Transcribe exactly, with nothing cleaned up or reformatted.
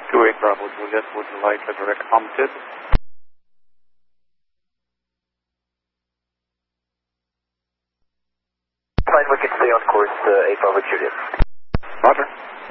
two eight Bravo Juliet, would you like a direct commuted? Fine, we can stay on course uh, eight Bravo Juliet. Roger.